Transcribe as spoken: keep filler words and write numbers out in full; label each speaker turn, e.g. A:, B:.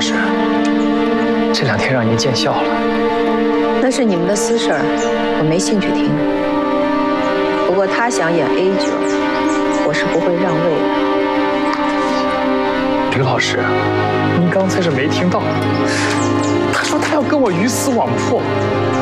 A: 师，这两天让您见笑了。
B: 那是你们的私事儿，我没兴趣听。不过他想演 A 角，我是不会让位
A: 的。吕老师，您刚才是没听到，他说他要跟我鱼死网破。